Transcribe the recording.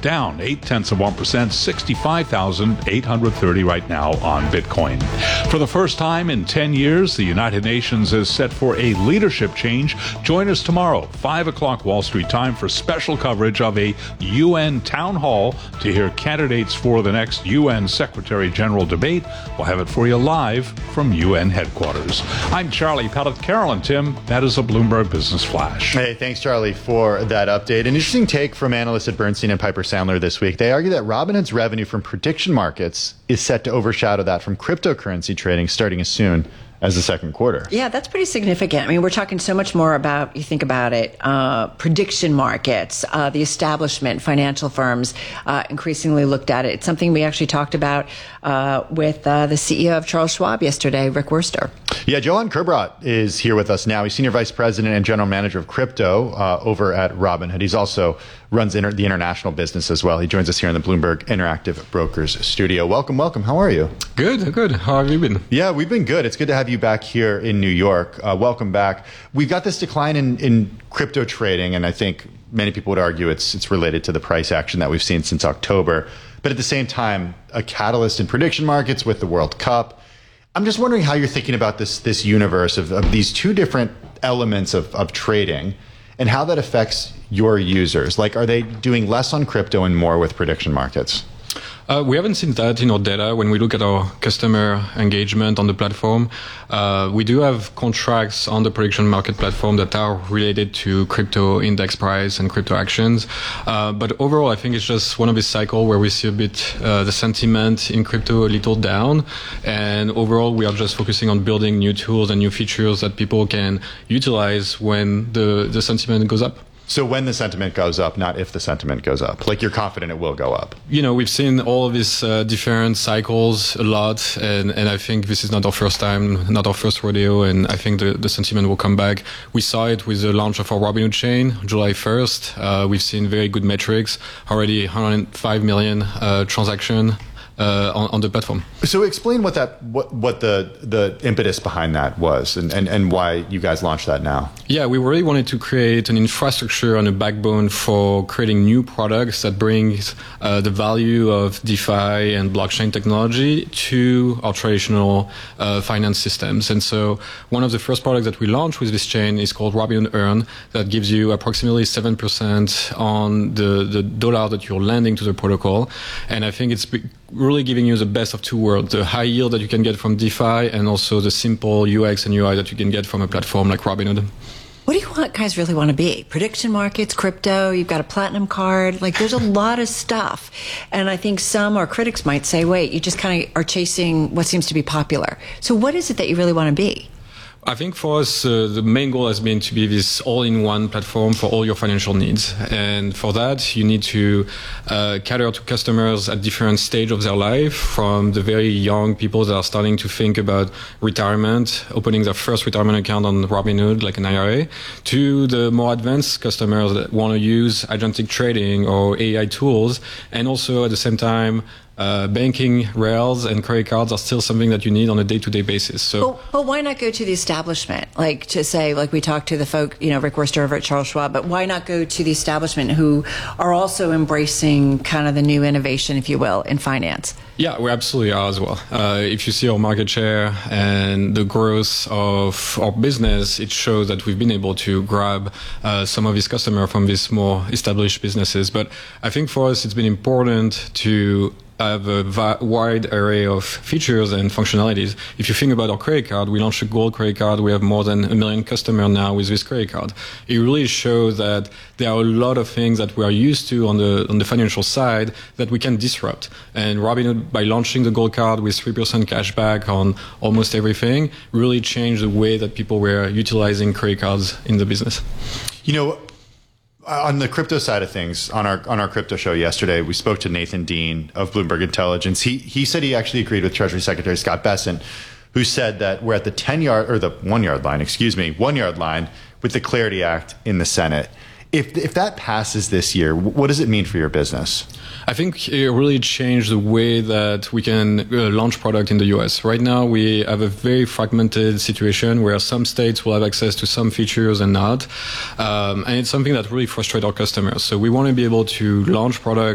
down 0.8%, 65,830 right now on Bitcoin. For the first time in 10 years, the United Nations is set for a leadership change. Join us tomorrow, 5 o'clock Wall Street time, for special coverage of a UN town hall to hear candidates for the next UN Secretary General debate. We'll have it for you live from UN headquarters. I'm Charlie Pellet. Carol and Tim, that is a Bloomberg Business Flash. Hey, thanks, Charlie, for that update. An interesting take from analysts at Bernstein and Piper Sandler this week. They argue that Robinhood's revenue from prediction markets is set to overshadow that from cryptocurrency trading starting as soon as the second quarter. Yeah, that's pretty significant. I mean, we're talking so much more about, you think about it, prediction markets, the establishment, financial firms increasingly looked at it. It's something we actually talked about with the CEO of Charles Schwab yesterday, Rick Wurster. Yeah, Johan Kerbrat is here with us now. He's Senior Vice President and General Manager of Crypto over at Robinhood. He's also runs the international business as well. He joins us here in the Bloomberg Interactive Brokers studio. Welcome. How are you? Good. How have you been? Yeah, we've been good. It's good to have you back here in New York. Welcome back. We've got this decline in crypto trading, and I think many people would argue it's related to the price action that we've seen since October. But at the same time, a catalyst in prediction markets with the World Cup. I'm just wondering how you're thinking about this universe of these two different elements of trading and how that affects your users. Like, are they doing less on crypto and more with prediction markets? We haven't seen that in our data. When we look at our customer engagement on the platform, we do have contracts on the prediction market platform that are related to crypto index price and crypto actions. But overall, I think it's just one of these cycles where we see a bit the sentiment in crypto a little down. And overall, we are just focusing on building new tools and new features that people can utilize when the sentiment goes up. So when the sentiment goes up, not if the sentiment goes up. Like, you're confident it will go up. You know, we've seen all of these different cycles a lot, and I think this is not our first time, not our first rodeo, and I think the sentiment will come back. We saw it with the launch of our Robinhood chain, July 1st. We've seen very good metrics, already 105 million transactions on the platform. So explain what the impetus behind that was and why you guys launched that now. Yeah, we really wanted to create an infrastructure and a backbone for creating new products that brings the value of DeFi and blockchain technology to our traditional finance systems. And so one of the first products that we launched with this chain is called Robinhood Earn, that gives you approximately 7% on the dollar that you're lending to the protocol. And I think it's really giving you the best of two worlds, the high yield that you can get from DeFi and also the simple UX and UI that you can get from a platform like Robinhood. What do you guys really want to be? Prediction markets, crypto, you've got a platinum card. Like, there's a lot of stuff. And I think some, or critics might say, wait, you just kind of are chasing what seems to be popular. So what is it that you really want to be? I think for us, the main goal has been to be this all-in-one platform for all your financial needs. And for that, you need to cater to customers at different stages of their life, from the very young people that are starting to think about retirement, opening their first retirement account on Robinhood, like an IRA, to the more advanced customers that want to use agentic trading or AI tools, and also at the same time, banking, rails, and credit cards are still something that you need on a day-to-day basis. So, but why not go to the establishment? Like, to say, like we talked to the folk, Rick Wurster over at Charles Schwab, but why not go to the establishment who are also embracing kind of the new innovation, if you will, in finance? Yeah, we absolutely are as well. If you see our market share and the growth of our business, it shows that we've been able to grab some of these customers from these more established businesses. But I think for us, it's been important to have a wide array of features and functionalities. If you think about our credit card, we launched a gold credit card. We have more than 1 million customers now with this credit card. It really shows that there are a lot of things that we are used to on the financial side that we can disrupt. And Robinhood, by launching the gold card with 3% cash back on almost everything, really changed the way that people were utilizing credit cards in the business. On the crypto side of things, on our crypto show yesterday, we spoke to Nathan Dean of Bloomberg Intelligence. He said he actually agreed with Treasury Secretary Scott Bessent, who said that we're at the 1 yard line with the Clarity Act in the Senate. If that passes this year, what does it mean for your business? I think it really changed the way that we can launch product in the US. Right now, we have a very fragmented situation where some states will have access to some features and not. And it's something that really frustrates our customers. So we want to be able to launch products